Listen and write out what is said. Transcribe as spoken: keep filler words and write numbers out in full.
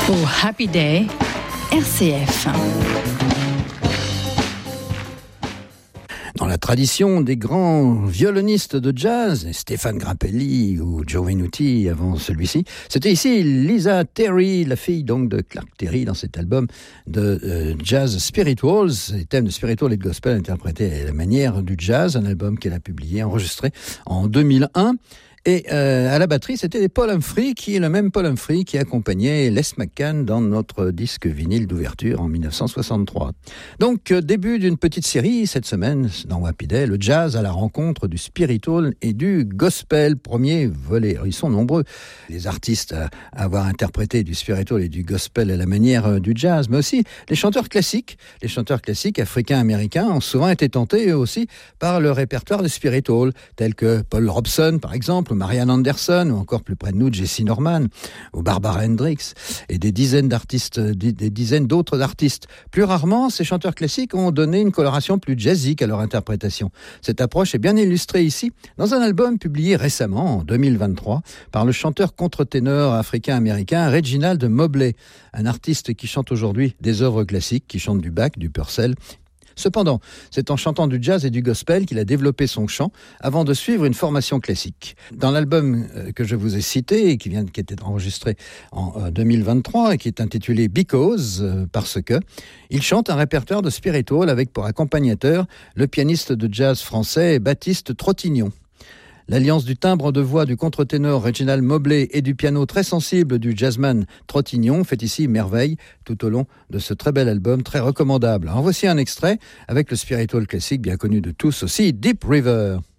Au Happy Day, R C F. Dans la tradition des grands violonistes de jazz, Stéphane Grappelli ou Joe Venuti avant celui-ci, c'était ici Lisa Terry, la fille donc de Clark Terry dans cet album de euh, jazz spirituals, les thèmes de spiritual et de gospel interprétés à la manière du jazz, un album qu'elle a publié, enregistré en deux mille un. Et euh, à la batterie, c'était Paul Humphrey, qui est le même Paul Humphrey qui accompagnait Les McCann dans notre disque vinyle d'ouverture en dix-neuf cent soixante-trois. Donc, euh, début d'une petite série cette semaine dans Happy Day, le jazz à la rencontre du spiritual et du gospel, premier volet. Alors, ils sont nombreux, les artistes à avoir interprété du spiritual et du gospel à la manière euh, du jazz, mais aussi les chanteurs classiques. Les chanteurs classiques africains-américains ont souvent été tentés eux aussi par le répertoire du spiritual, tels que Paul Robeson par exemple, Marian Anderson, ou encore plus près de nous, Jesse Norman, ou Barbara Hendricks, et des dizaines d'artistes, des dizaines d'autres artistes. Plus rarement, ces chanteurs classiques ont donné une coloration plus jazzique à leur interprétation. Cette approche est bien illustrée ici, dans un album publié récemment, en deux mille vingt-trois, par le chanteur contre-ténor africain-américain Reginald Mobley, un artiste qui chante aujourd'hui des œuvres classiques, qui chante du Bach, du Purcell. Cependant, c'est en chantant du jazz et du gospel qu'il a développé son chant avant de suivre une formation classique. Dans l'album que je vous ai cité et qui vient, qui était enregistré en deux mille vingt-trois et qui est intitulé Because, euh, parce que, il chante un répertoire de spiritual avec pour accompagnateur le pianiste de jazz français Baptiste Trottignon. L'alliance du timbre de voix du contre-ténor Reginald Mobley et du piano très sensible du jazzman Trottignon fait ici merveille tout au long de ce très bel album, très recommandable. En voici un extrait avec le spiritual classique bien connu de tous aussi, Deep River.